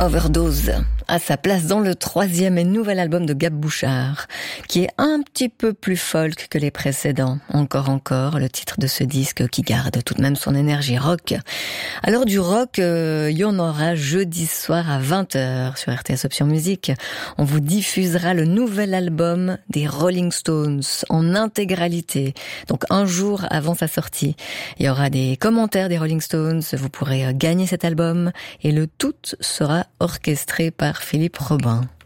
Overdose à sa place dans le 3e et nouvel album de Gab Bouchard, qui est un petit peu plus folk que les précédents. Encore, le titre de ce disque qui garde tout de même son énergie rock. Alors du rock, il y en aura jeudi soir à 20h sur RTS Option Musique. On vous diffusera le nouvel album des Rolling Stones en intégralité, donc un jour avant sa sortie. Il y aura des commentaires des Rolling Stones, vous pourrez gagner cet album et le tout sera orchestré par Philippe Robin.